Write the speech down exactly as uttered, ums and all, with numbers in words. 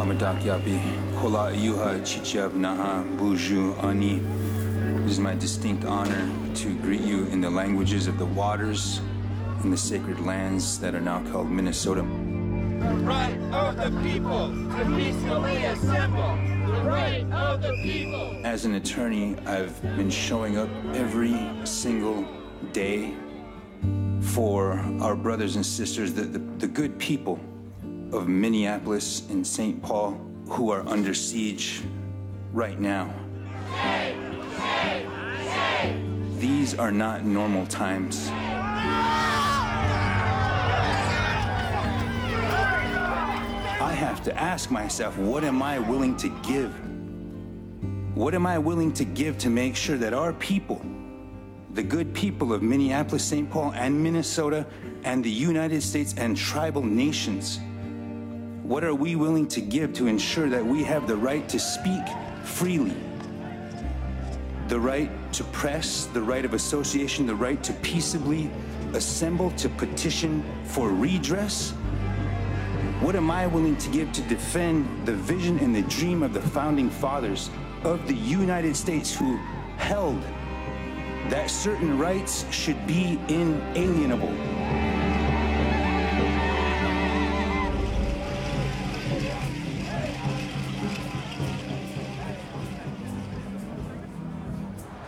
Ramadak Yapi, Kola Yuha Chichab Naha Buju Ani. It is my distinct honor to greet you in the languages of the waters, in the sacred lands that are now called Minnesota. The right of the people to peacefully assemble. The right of the people. As an attorney, I've been showing up every single day for our brothers and sisters, the, the, the good people of Minneapolis and Saint Paul who are under siege right now. Say, say, say. These are not normal times. I have to ask myself, what am I willing to give? What am I willing to give to make sure that our people, the good people of Minneapolis, Saint Paul, and Minnesota, and the United States and tribal nations, what are we willing to give to ensure that we have the right to speak freely, the right to press, the right of association, the right to peaceably assemble, to petition for redress? What am I willing to give to defend the vision and the dream of the founding fathers of the United States, who held that certain rights should be inalienable?